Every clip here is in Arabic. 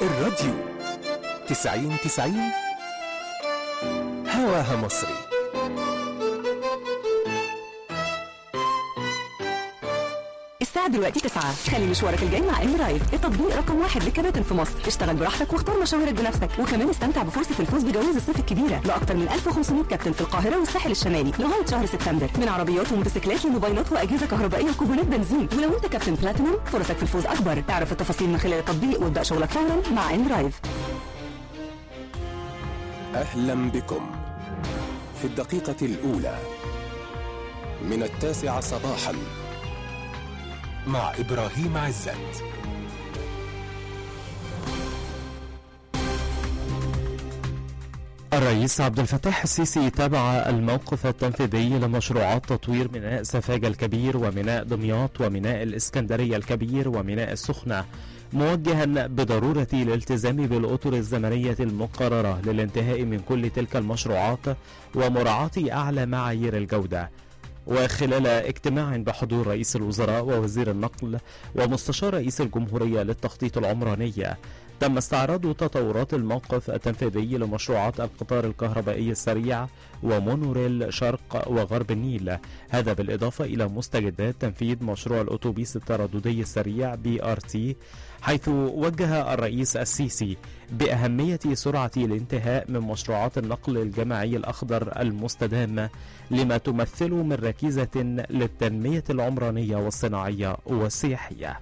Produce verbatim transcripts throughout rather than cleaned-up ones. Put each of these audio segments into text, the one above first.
الراديو تسعين تسعين هواها مصري. الساعة دلوقتي تسعة. خلي مشوارك الجاي مع ام رايف، التطبيق رقم واحد للكباتن في مصر. اشتغل براحتك واختار مشاويرك بنفسك، وكمان استمتع بفرصة الفوز بجوائز الصيف الكبيرة لأكثر من ألف وخمسمائة كابتن في القاهرة والساحل الشمالي لغاية شهر سبتمبر، من عربيات وموتوسيكلات لموبايلات وأجهزة كهربائية وكوبونات بنزين. ولو أنت كابتن بلاتينوم فرصك في الفوز أكبر. اعرف التفاصيل من خلال التطبيق وابدأ شغلك فورا مع ام رايف. أهلا بكم في الدقيقة الأولى من التاسعة صباحا مع إبراهيم عزت. الرئيس عبد الفتاح السيسي تابع الموقف التنفيذي لمشروعات تطوير ميناء سفاجة الكبير وميناء دمياط وميناء الإسكندرية الكبير وميناء السخنة، موجها بضرورة الالتزام بالأطر الزمنية المقررة للانتهاء من كل تلك المشروعات ومراعاة أعلى معايير الجودة. وخلال اجتماع بحضور رئيس الوزراء ووزير النقل ومستشار رئيس الجمهورية للتخطيط العمراني، تم استعراض تطورات الموقف التنفيذي لمشروعات القطار الكهربائي السريع ومونوريل شرق وغرب النيل، هذا بالإضافة إلى مستجدات تنفيذ مشروع الأتوبيس الترددي السريع بي آر تي، حيث وجه الرئيس السيسي بأهمية سرعة الانتهاء من مشروعات النقل الجماعي الأخضر المستدام لما تمثل من ركيزة للتنمية العمرانية والصناعية والسياحية.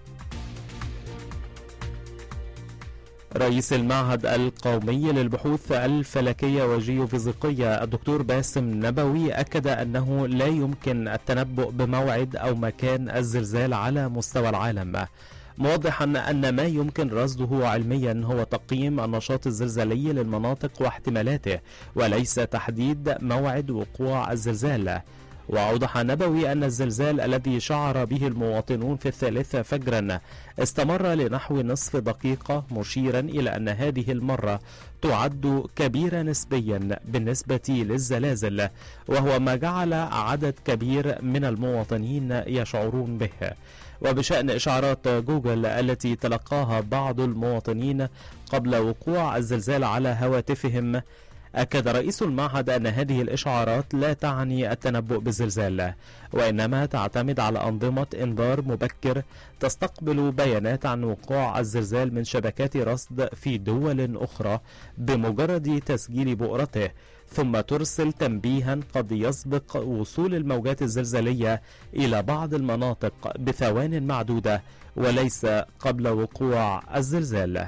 رئيس المعهد القومي للبحوث الفلكية والجيوفيزيقية الدكتور باسم نبوي أكد أنه لا يمكن التنبؤ بموعد أو مكان الزلزال على مستوى العالم، موضحا أن ما يمكن رصده علميا هو تقييم النشاط الزلزالي للمناطق واحتمالاته وليس تحديد موعد وقوع الزلزال. وأوضح نبوي أن الزلزال الذي شعر به المواطنون في الثالثة فجرا استمر لنحو نصف دقيقة، مشيرا إلى أن هذه المرة تعد كبيرة نسبيا بالنسبة للزلازل، وهو ما جعل عدد كبير من المواطنين يشعرون به. وبشأن إشعارات جوجل التي تلقاها بعض المواطنين قبل وقوع الزلزال على هواتفهم، أكد رئيس المعهد أن هذه الإشعارات لا تعني التنبؤ بالزلزال، وإنما تعتمد على أنظمة إنذار مبكر تستقبل بيانات عن وقوع الزلزال من شبكات رصد في دول أخرى بمجرد تسجيل بؤرته، ثم ترسل تنبيها قد يسبق وصول الموجات الزلزالية إلى بعض المناطق بثوان معدودة وليس قبل وقوع الزلزال.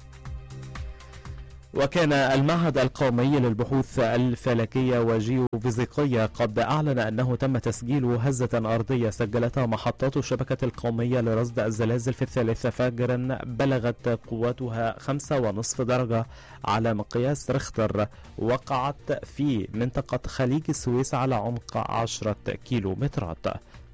وكان المعهد القومي للبحوث الفلكية والجيوفيزيقية قد أعلن أنه تم تسجيل هزة أرضية سجلتها محطات الشبكة القومية لرصد الزلازل في الثالثة فجرا بلغت قوتها خمسة ونصف درجة على مقياس ريختر، وقعت في منطقة خليج السويس على عمق عشرة كيلومترات.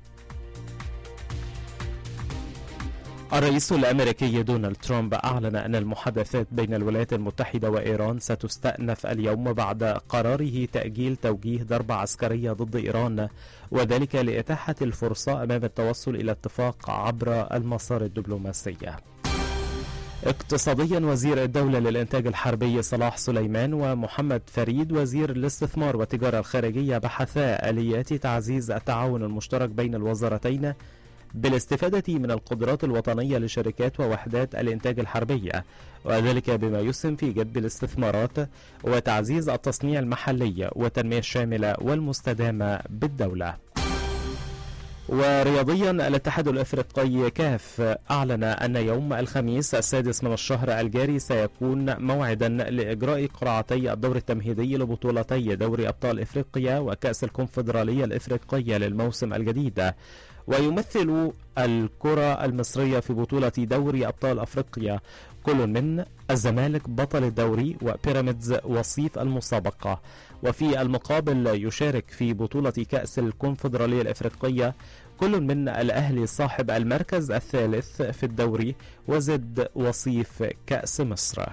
الرئيس الأمريكي دونالد ترامب أعلن أن المحادثات بين الولايات المتحدة وإيران ستستأنف اليوم بعد قراره تأجيل توجيه ضربة عسكرية ضد إيران، وذلك لإتاحة الفرصة أمام التوصل إلى اتفاق عبر المسار الدبلوماسي. اقتصاديا، وزير الدولة للإنتاج الحربي صلاح سليمان ومحمد فريد وزير الاستثمار والتجارة الخارجية بحثا آليات تعزيز التعاون المشترك بين الوزارتين بالاستفادة من القدرات الوطنية لشركات ووحدات الإنتاج الحربية، وذلك بما يسهم في جذب الاستثمارات وتعزيز التصنيع المحلي والتنمية الشاملة والمستدامة بالدولة. ورياضيا، الاتحاد الافريقي كاف اعلن ان يوم الخميس السادس من الشهر الجاري سيكون موعدا لاجراء قرعتي الدور التمهيدي لبطولتي دوري ابطال افريقيا وكأس الكونفدرالية الافريقية للموسم الجديد. ويمثل الكرة المصرية في بطولة دوري أبطال أفريقيا كل من الزمالك بطل الدوري وبيراميدز وصيف المسابقة. وفي المقابل يشارك في بطولة كأس الكونفدرالية الأفريقية كل من الأهلي صاحب المركز الثالث في الدوري وزد وصيف كأس مصر.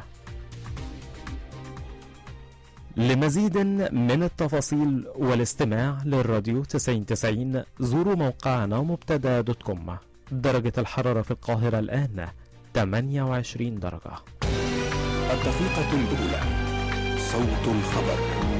لمزيد من التفاصيل والاستماع للراديو تسعين تسعين زوروا موقعنا مبتدا دوت كوم. درجة الحرارة في القاهرة الآن ثمانية وعشرين درجة. الدقيقة الأولى، صوت الخبر.